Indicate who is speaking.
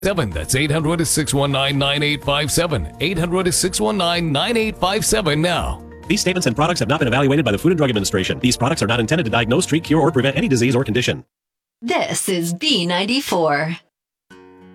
Speaker 1: That's 800-619-9857. 800-619-9857 now.
Speaker 2: These statements and products have not been evaluated by the Food and Drug Administration. These products are not intended to diagnose, treat, cure, or prevent any disease or condition.
Speaker 3: This is B94.